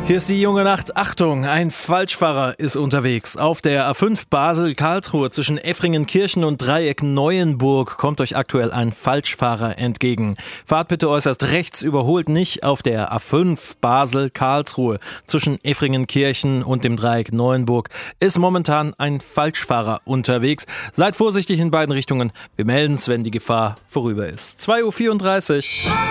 Hier ist die junge Nacht. Achtung, ein Falschfahrer ist unterwegs. Auf der A5 Basel-Karlsruhe zwischen Effringenkirchen und Dreieck Neuenburg kommt euch aktuell ein Falschfahrer entgegen. Fahrt bitte äußerst rechts, überholt nicht. Auf der A5 Basel-Karlsruhe zwischen Effringenkirchen und dem Dreieck Neuenburg ist momentan ein Falschfahrer unterwegs. Seid vorsichtig in beiden Richtungen. Wir melden es, wenn die Gefahr vorüber ist. 2:34 Uhr.